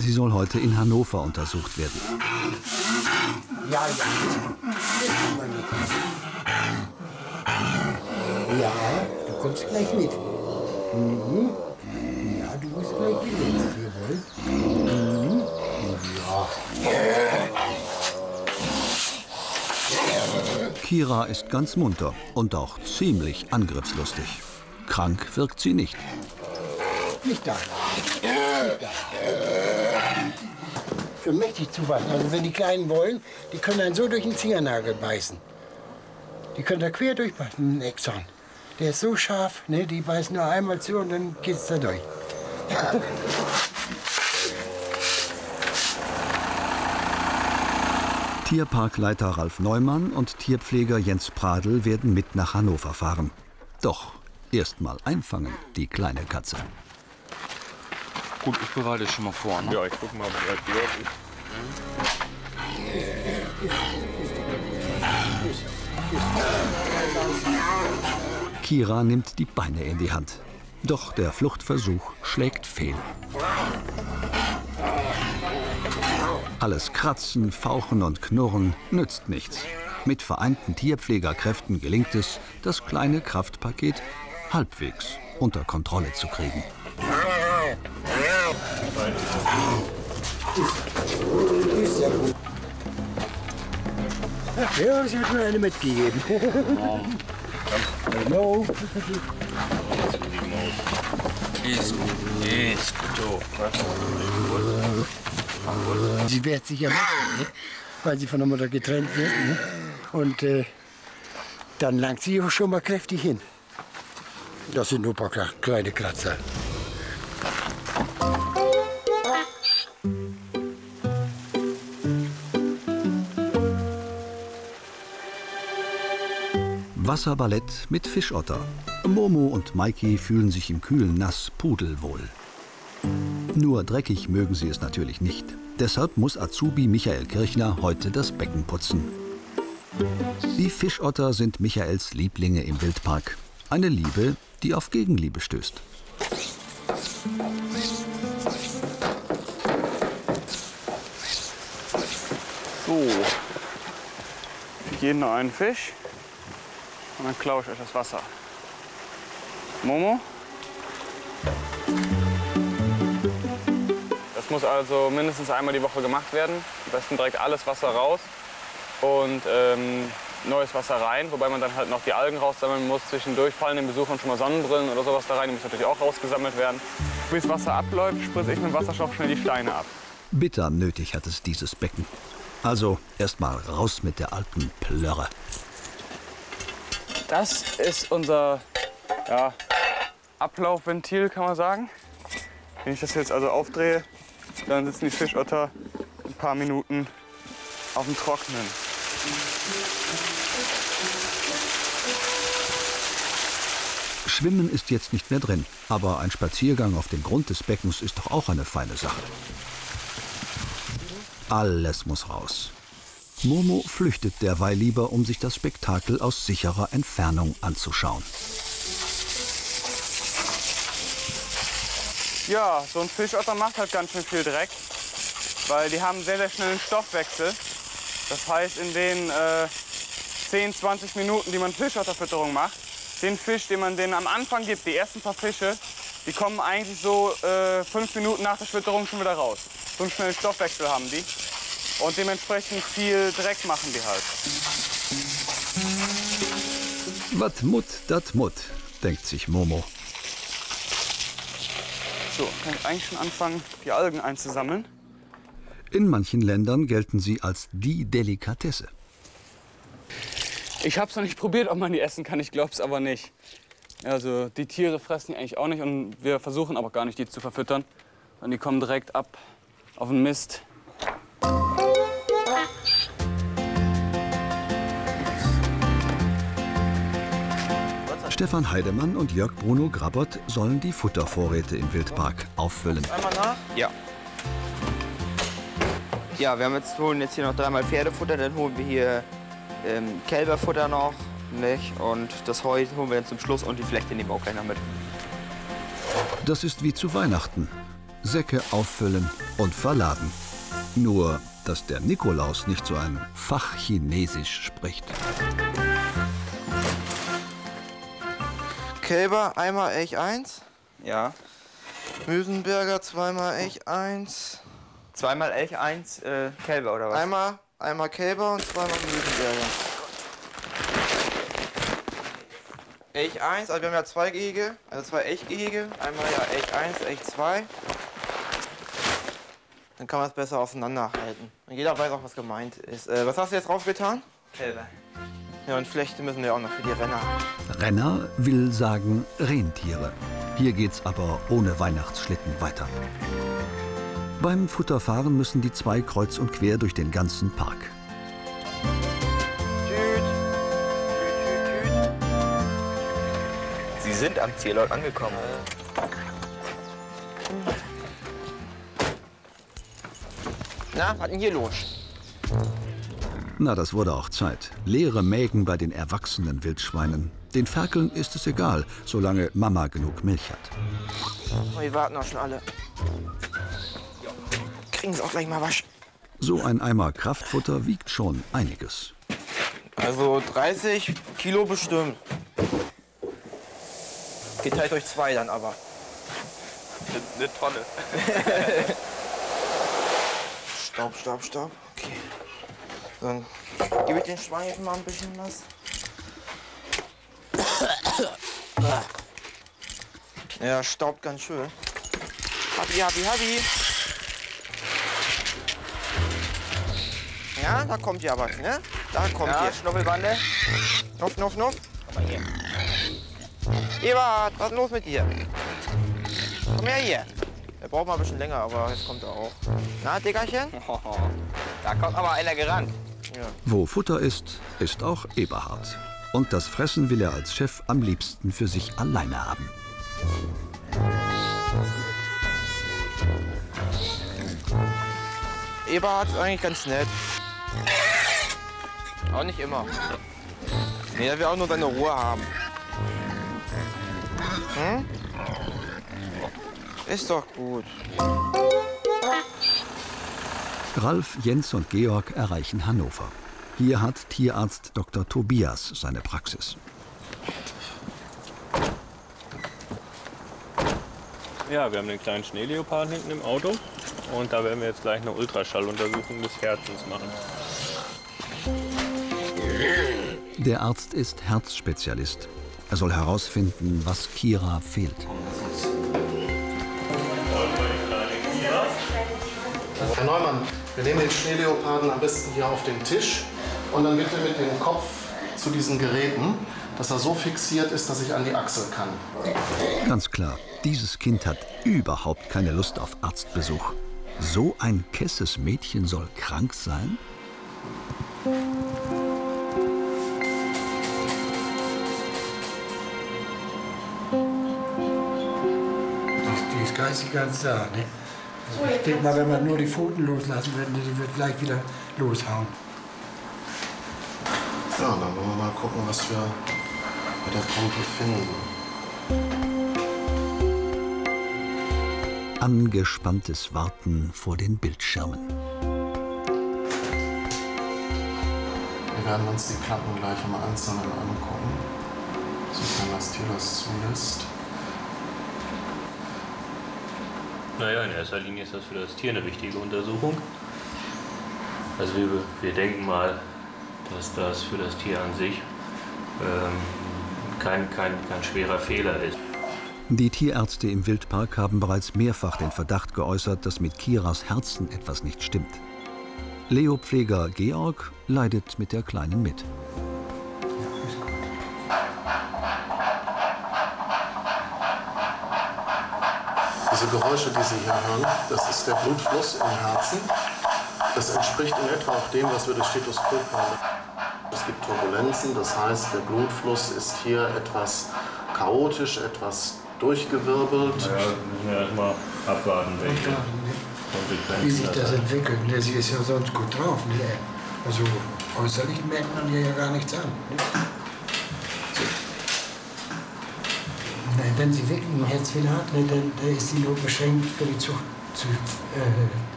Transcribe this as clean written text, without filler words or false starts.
Sie soll heute in Hannover untersucht werden. Ja, ja, du kommst gleich mit. Mhm. Ja, du musst gleich mit. Jawohl. Mhm. Ja. Kira ist ganz munter und auch ziemlich angriffslustig. Krank wirkt sie nicht. Nicht da. Schon mächtig zuwachsen. Also wenn die Kleinen wollen, die können einen so durch den Zingernagel beißen. Die können da quer durchbeißen, ein Exxon. Der ist so scharf, ne, die beißen nur einmal zu und dann geht's da durch. Tierparkleiter Ralf Neumann und Tierpfleger Jens Pradl werden mit nach Hannover fahren. Doch erst mal einfangen, die kleine Katze. Gut, ich bereite es schon mal vor, ne? Ja, ich guck mal, wie weit Georg ist. Kira nimmt die Beine in die Hand. Doch der Fluchtversuch schlägt fehl. Alles Kratzen, Fauchen und Knurren nützt nichts. Mit vereinten Tierpflegerkräften gelingt es, das kleine Kraftpaket halbwegs unter Kontrolle zu kriegen. Ist ja gut. Ja, ich habe mir eine mitgegeben. Hallo. Ist gut. Sie wehrt sich ja mit, ne? Weil sie von der Mutter getrennt wird. Ne? Und dann langt sie auch schon mal kräftig hin. Das sind nur ein paar kleine Kratzer. Wasserballett mit Fischotter. Momo und Maiki fühlen sich im kühlen Nass pudelwohl. Nur dreckig mögen sie es natürlich nicht. Deshalb muss Azubi Michael Kirchner heute das Becken putzen. Die Fischotter sind Michaels Lieblinge im Wildpark. Eine Liebe, die auf Gegenliebe stößt. So, für jeden noch einen Fisch und dann klaue ich euch das Wasser. Momo? Das muss also mindestens einmal die Woche gemacht werden. Am besten direkt alles Wasser raus und neues Wasser rein, wobei man dann halt noch die Algen raussammeln muss. Zwischendurch fallen den Besuchern schon mal Sonnenbrillen oder sowas da rein, die müssen natürlich auch rausgesammelt werden. Bis das Wasser abläuft, spritze ich mit dem Wasserstoff schnell die Steine ab. Bitter nötig hat es dieses Becken. Also erstmal raus mit der alten Plörre. Das ist unser Ablaufventil, kann man sagen. Wenn ich das jetzt also aufdrehe, dann sitzen die Fischotter ein paar Minuten auf dem Trocknen. Schwimmen ist jetzt nicht mehr drin, aber ein Spaziergang auf dem Grund des Beckens ist doch auch eine feine Sache. Alles muss raus. Momo flüchtet derweil lieber, um sich das Spektakel aus sicherer Entfernung anzuschauen. Ja, so ein Fischotter macht halt ganz schön viel Dreck, weil die haben sehr, sehr schnell einen Stoffwechsel. Das heißt, in den 10, 20 Minuten, die man Fischotterfütterung macht, den Fisch, den man denen am Anfang gibt, die ersten paar Fische, die kommen eigentlich so 5 Minuten nach der Fütterung schon wieder raus. So einen schnellen Stoffwechsel haben die. Und dementsprechend viel Dreck machen die halt. Wat mut, dat mut, denkt sich Momo. So, kann ich eigentlich schon anfangen, die Algen einzusammeln. In manchen Ländern gelten sie als die Delikatesse. Ich habe es noch nicht probiert, ob man die essen kann. Ich glaube es aber nicht. Also die Tiere fressen die eigentlich auch nicht und wir versuchen aber gar nicht, die zu verfüttern. Und die kommen direkt ab auf den Mist. Stefan Heidemann und Jörg Bruno Grabott sollen die Futtervorräte im Wildpark auffüllen. Einmal nach? Ja. Ja, holen jetzt hier noch 3-mal Pferdefutter, dann holen wir hier Kälberfutter noch, nicht? Und das Heu holen wir dann zum Schluss und die Flechte nehmen wir auch gleich noch mit. Das ist wie zu Weihnachten. Säcke auffüllen und verladen. Nur, dass der Nikolaus nicht so ein Fachchinesisch spricht. Kälber, einmal Elch 1. Ja. Müsenberger, zweimal Elch 1. Zweimal Elch 1 Kälber oder was? Einmal Kälber und zweimal Müsenberger. Elch 1, also wir haben ja 2 Gehege, also 2 Elchgehege. Einmal ja Elch 1, Elch 2. Dann kann man es besser auseinanderhalten. Und jeder weiß auch, was gemeint ist. Was hast du jetzt drauf getan? Kälber. Ja, und Flechte müssen wir auch noch für die Renner. Renner will sagen Rentiere. Hier geht's aber ohne Weihnachtsschlitten weiter. Beim Futterfahren müssen die zwei kreuz und quer durch den ganzen Park. Sie sind am Zielort angekommen. Na, was ist denn hier los? Na, das wurde auch Zeit. Leere Mägen bei den erwachsenen Wildschweinen. Den Ferkeln ist es egal, solange Mama genug Milch hat. Oh, die warten auch schon alle. Kriegen sie auch gleich mal Wasch. So ein Eimer Kraftfutter wiegt schon einiges. Also 30 Kilo bestimmt. Geteilt durch 2 dann aber. Eine Tonne. Stopp. Okay. Dann gebe ich den Schwein jetzt mal ein bisschen was. Ja, staubt ganz schön. Habi. Ja, da kommt ja was, ne? Da kommt Ja, ihr. Schnuffelbande. Nuff. Komm mal hier. Ebert, was ist los mit dir? Komm her hier. Der braucht mal ein bisschen länger, aber jetzt kommt er auch. Na, Dickerchen? Da kommt aber einer gerannt. Ja. Wo Futter ist, ist auch Eberhard. Und das Fressen will er als Chef am liebsten für sich alleine haben. Eberhard ist eigentlich ganz nett. Auch nicht immer. Nee, er will auch nur seine Ruhe haben. Hm? Ist doch gut. Ralf, Jens und Georg erreichen Hannover. Hier hat Tierarzt Dr. Tobias seine Praxis. Ja, wir haben den kleinen Schneeleoparden hinten im Auto und da werden wir jetzt gleich eine Ultraschalluntersuchung des Herzens machen. Der Arzt ist Herzspezialist. Er soll herausfinden, was Kira fehlt. Herr Neumann, wir nehmen den Schneeleoparden am besten hier auf den Tisch und dann bitte mit dem Kopf zu diesen Geräten, dass er so fixiert ist, dass ich an die Achsel kann. Ganz klar, dieses Kind hat überhaupt keine Lust auf Arztbesuch. So ein kesses Mädchen soll krank sein? Die ist geistig ganz da, ne? Also ich denke mal, wenn wir nur die Pfoten loslassen würden, die wird gleich wieder loshauen. Ja, dann wollen wir mal gucken, was wir bei der Pumpe finden. Angespanntes Warten vor den Bildschirmen. Wir werden uns die Platten gleich im Einzelnen angucken, sofern das Tier das zulässt. Naja, in erster Linie ist das für das Tier eine wichtige Untersuchung. Also wir denken mal, dass das für das Tier an sich kein schwerer Fehler ist. Die Tierärzte im Wildpark haben bereits mehrfach den Verdacht geäußert, dass mit Kiras Herzen etwas nicht stimmt. Leopfleger Georg leidet mit der Kleinen mit. Diese Geräusche, die Sie hier hören, das ist der Blutfluss im Herzen. Das entspricht in etwa auch dem, was wir durch Stethoskop hören. Es gibt Turbulenzen, das heißt, der Blutfluss ist hier etwas chaotisch, etwas durchgewirbelt. Ja, müssen wir erstmal abwarten, welche Wie sich Konsequenzen das hat. entwickelt. Ne? Sie ist ja sonst gut drauf. Ne? Also äußerlich merkt man ihr ja gar nichts an. Ne? Wenn sie wirklich einen Herzfehler hat, ne, dann ist sie nur beschränkt für die Zucht zu